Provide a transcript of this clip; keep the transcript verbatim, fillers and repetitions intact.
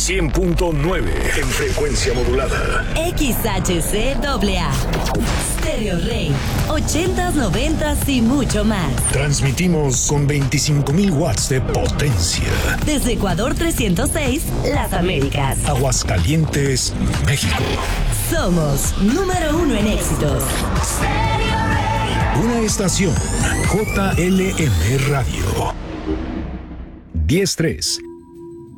cien punto nueve en frecuencia modulada. X H C A A. Stereo Rey. ochentas, noventas y mucho más. Transmitimos con veinticinco mil watts de potencia. Desde Ecuador trescientos seis, Las Américas. Aguascalientes, México. Somos número uno en éxitos. Una estación J L M Radio. diez tres